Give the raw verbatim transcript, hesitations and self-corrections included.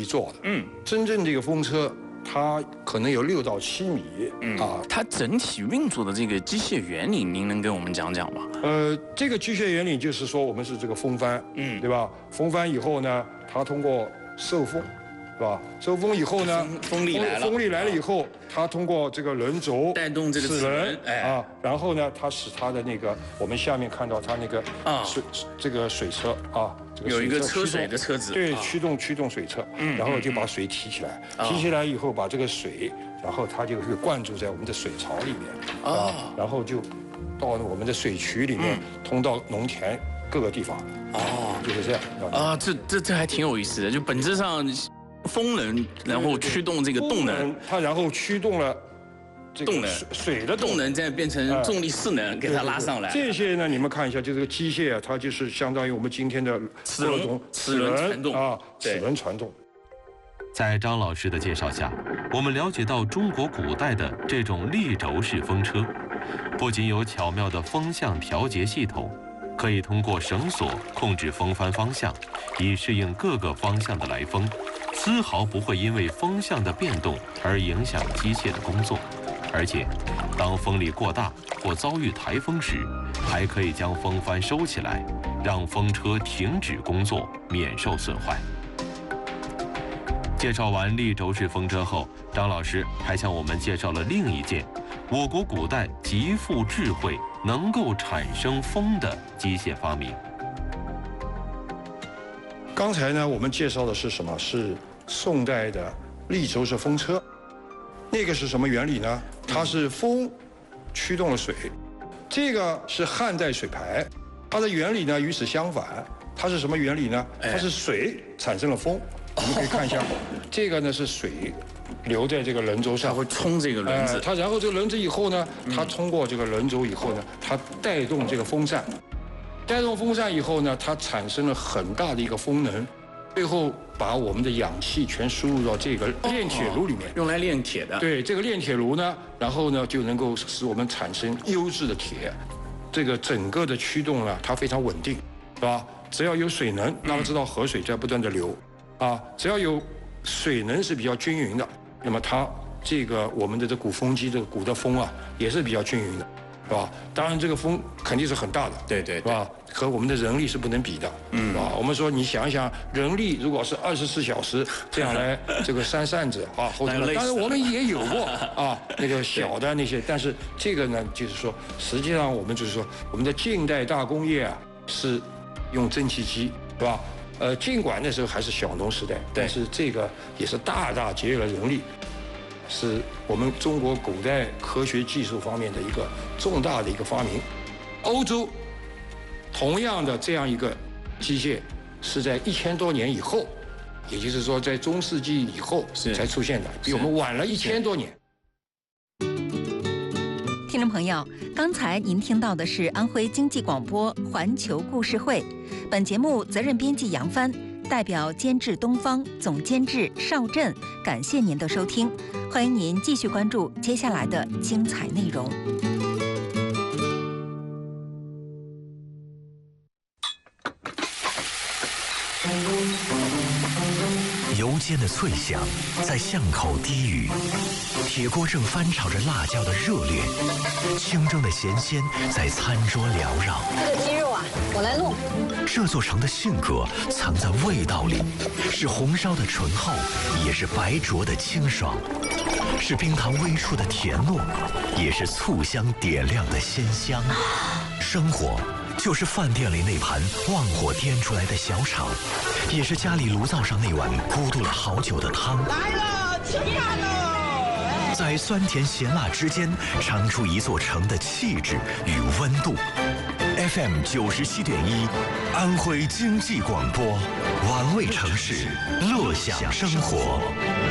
力做的。 嗯， 真正这个风车。它可能有六到七米， 嗯啊， 它整体运作的这个机械原理，您能跟我们讲讲吗？ 呃，这个机械原理就是说，我们是这个风帆， 嗯， 对吧？风帆以后呢，它通过受风，是吧？受风以后呢， 风力来了， 风力来了以后，它通过这个轮轴带动这个齿轮， 哎啊，然后呢，它使它的那个我们下面看到它那个啊水这个水车啊。 有一个车水的车子， 对，驱动驱动水车， 嗯， 然后就把水提起来，提起来以后把这个水，然后它就会灌注在我们的水槽里面，啊，然后就到我们的水渠里面，通到农田各个地方，哦，就是这样。 啊，这这这还挺有意思的，就本质上风能，然后驱动这个动能， 它然后驱动了。 动能水的动能再变成重力势能，给它拉上来。 这些呢，你们看一下，就这个机械啊，它就是相当于我们今天的齿轮，齿轮传动啊，齿轮传动。 在张老师的介绍下，我们了解到中国古代的这种立轴式风车，不仅有巧妙的风向调节系统，可以通过绳索控制风帆方向，以适应各个方向的来风，丝毫不会因为风向的变动而影响机械的工作。而且，当风力过大或遭遇台风时，还可以将风帆收起来，让风车停止工作，免受损坏。介绍完立轴式风车后，张老师还向我们介绍了另一件我国古代极富智慧、能够产生风的机械发明。 刚才呢，我们介绍的是什么？是宋代的立轴式风车。那个是什么原理呢？它是风驱动了水，这个是汉代水排，它的原理呢与此相反。它是什么原理呢？它是水产生了风。我们可以看一下，这个呢是水流在这个轮轴上， 它会冲这个轮子。 它然后这个轮子以后呢，它通过这个轮轴以后呢，它带动这个风扇，带动风扇以后呢，它产生了很大的一个风能。最后把我们的氧气全输入到这个炼铁炉里面， 用来炼铁的。 对，这个炼铁炉呢，然后呢就能够使我们产生优质的铁。这个整个的驱动呢，它非常稳定，是吧？只要有水能，那么知道河水在不断的流，啊，只要有水能是比较均匀的，那么它这个我们的这鼓风机这个鼓的风啊，也是比较均匀的。是吧？当然，这个风肯定是很大的， 对对， 是吧？和我们的人力是不能比的，嗯，是吧？我们说，你想一想，人力如果是二十四小时这样来这个扇扇子啊，或者当然我们也有过啊，那个小的那些，但是这个呢，就是说，实际上我们就是说，我们的近代大工业啊是用蒸汽机，是吧？呃，尽管那时候还是小农时代，但是这个也是大大节约了人力。是我们中国古代科学技术方面的一个重大的一个发明。欧洲同样的这样一个机械是在一千多年以后，也就是说在中世纪以后才出现的，比我们晚了一千多年。 听众朋友，刚才您听到的是安徽经济广播环球故事会，本节目责任编辑杨帆，代表监制东方，总监制邵振，感谢您的收听，欢迎您继续关注接下来的精彩内容。 油煎的脆响在巷口低语，铁锅正翻炒着辣椒的热烈，清蒸的咸鲜在餐桌缭绕。 这个鸡肉啊，我来弄。 这座城的性格藏在味道里，是红烧的醇厚，也是白灼的清爽，是冰糖微出的甜糯，也是醋香点亮的鲜香。生活就是饭店里那盘旺火颠出来的小炒，也是家里炉灶上那碗咕嘟了好久的汤。 来了，吃饭喽！ 在酸甜咸辣之间，尝出一座城的气质与温度。F M 九十七点一，安徽经济广播，玩味城市，乐享生活。